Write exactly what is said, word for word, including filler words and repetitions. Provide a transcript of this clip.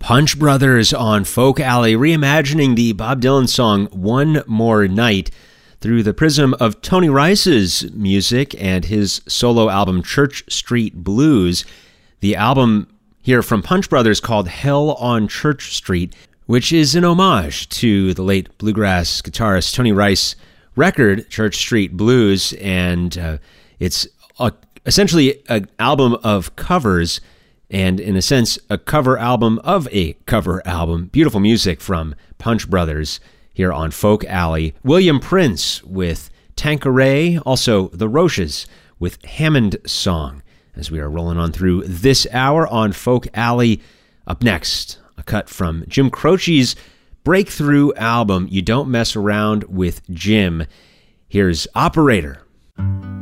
Punch Brothers on Folk Alley, reimagining the Bob Dylan song One More Night through the prism of Tony Rice's music and his solo album Church Street Blues. The album here from Punch Brothers called Hell on Church Street, which is an homage to the late bluegrass guitarist Tony Rice record, Church Street Blues, and uh, it's a, essentially an album of covers, and in a sense, a cover album of a cover album. Beautiful music from Punch Brothers here on Folk Alley. William Prince with Tanqueray, also The Roches with Hammond Song, as we are rolling on through this hour on Folk Alley. Up next, a cut from Jim Croce's breakthrough album, You Don't Mess Around with Jim. Here's Operator.